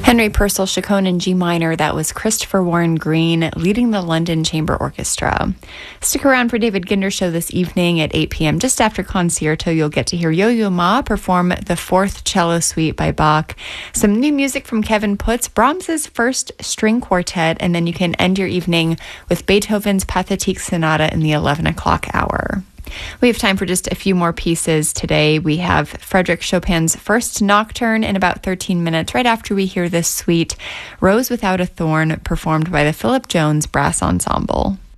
Henry Purcell Chaconne in G minor. That was Christopher Warren Green leading the London Chamber Orchestra. Stick around for David Ginder Show this evening at 8 p.m. Just after Concerto, you'll get to hear Yo-Yo Ma perform the Fourth Cello Suite by Bach. Some new music from Kevin Putz, Brahms's First String Quartet, and then you can end your evening with Beethoven's Pathétique Sonata in the 11 o'clock hour. We have time for just a few more pieces today. We have Frédéric Chopin's First Nocturne in about 13 minutes, right after we hear this suite, Rose Without a Thorn, performed by the Philip Jones Brass Ensemble.